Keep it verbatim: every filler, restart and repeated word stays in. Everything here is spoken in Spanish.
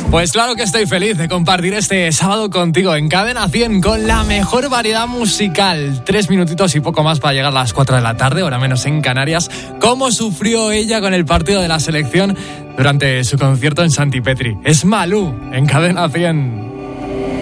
Pues claro que estoy feliz de compartir este sábado contigo en Cadena cien con la mejor variedad musical. Tres minutitos y poco más para llegar a las cuatro de la tarde, hora menos en Canarias. ¿Cómo sufrió ella con el partido de la selección durante su concierto en Santipetri? Es Malú en Cadena cien.